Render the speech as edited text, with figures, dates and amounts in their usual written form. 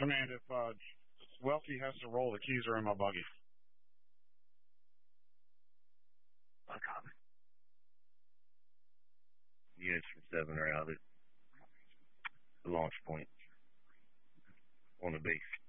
Command, if Welty has to roll, the keys are in my buggy. I copy. Units from 7 are out at the launch point on the base.